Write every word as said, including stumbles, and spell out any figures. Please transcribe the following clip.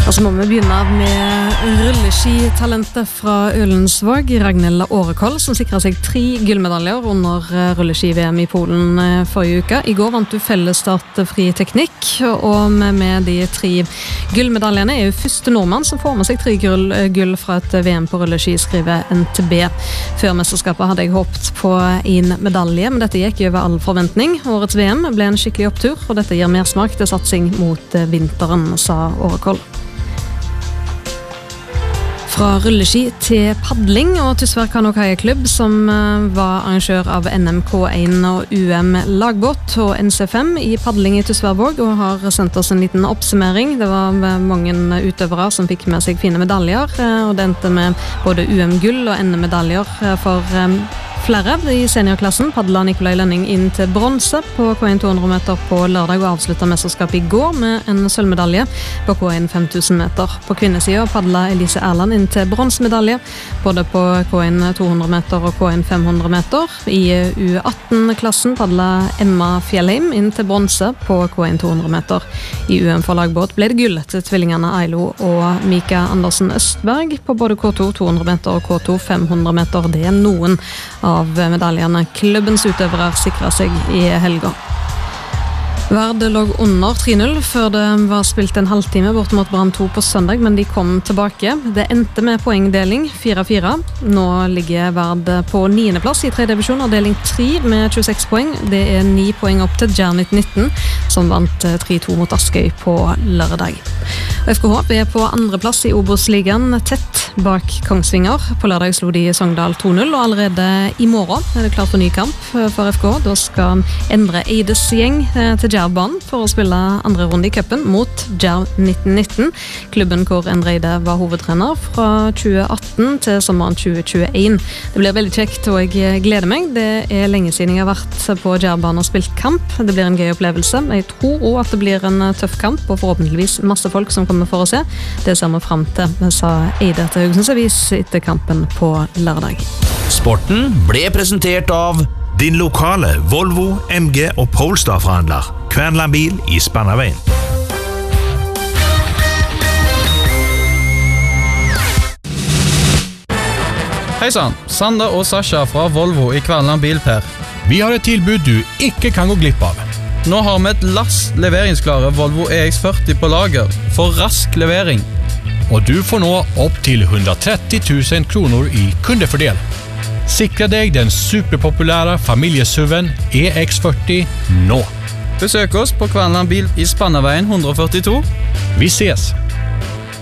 Og så må vi begynne med rulleskitalentet fra Ølensvåg, Ragnhild Årekoll, som sikret seg tre gullmedaljer under rulleski-V M i Polen forrige uke. I går vant du fellesstart fri teknikk, og med de tre gullmedaljene er jo første nordmann som får med seg tre gull, gull fra et V M på rulleski, skriver N T B. Før mesterskapet hadde jeg håpet på en medalje, men dette gikk over all forventning. Årets V M ble en skikkelig opptur, og dette gir mersmak til satsing mot vinteren, sa Årekoll. Fra rulleski til padling, og Tysvær Kano-Kajaklubb, som var arrangør av N M K én og U M Lagbåt og N C fem i padling i Tysværvåg, og har sendt oss en liten oppsummering. Det var mange utøvere som fikk med seg fine medaljer, og det endte med både U M-gull og N M-medaljer for flere. I seniorklassen padlet Nikolai Lønning inn til bronse på K én to hundre meter på lørdag og avsluttet mesterskapet i går med en sølvmedalje på K én fem tusen meter. På kvinnesiden padlet Elise Erland inn til bronsemedalje både på K én to hundre meter og K én fem hundre meter. I U atten-klassen padlet Emma Fjellheim inn til bronse på K én to hundre meter. I U M for lagbåt ble det gull til tvillingene Ailo og Mika Andersen Østberg på både K to to hundre meter og K to fem hundre meter. Det er noen av medaljene klubbens utøvere sikret seg i helga. Vard lå under tre null før det var spilt en halvtime bort mot Brann to på søndag, men de kom tilbake. Det endte med poengdeling fire fire. Nå ligger Vard på niende plass i tredje divisjon, avdeling tre med tjueseks poeng. Det er ni poeng opp til Djernit nitten, som vant tre to mot Askøy på lørdag. F K H er på andre plass i Obos-ligaen, tett bak Kongsvinger. På lørdag slo de Sogndal to null, og allerede i morgen er det klart for ny kamp for F K H. Da skal Endre Eides gjeng til Djerbanen for å spille andre runde i cupen mot Djerv nitten nitten. Klubben hvor Endre Eide var hovedtrener fra tjue atten til sommeren tjue tjueen. Det blir veldig kjekt, og jeg gleder meg. Det er lenge siden jeg har vært på Djerbanen og spilt kamp. Det blir en gøy opplevelse. Jeg tror også at det blir en tøff kamp, og forhåpentligvis masse folk som kommer for å se. Det ser vi frem til, sa Eide til Haugesunds Avis etter kampen på lørdag. Sporten ble presentert av din lokale Volvo, M G og Polestar-forhandler, Kvernland bil i Spannaveien. Hei sann, Sander og Sasha fra Volvo i Kvernland bil, Per. Vi har et tilbud du ikke kan gå glipp av. Nå har vi et lass leveringsklare Volvo E X førti på lager for rask levering. Og du får nå opp til hundratretti tusen kroner i kundefordel. Sikre deg den superpopulære familiesuven E X førti nå. Besøk oss på Kvernland bil i Spannaveien hundre førtito. Vi ses!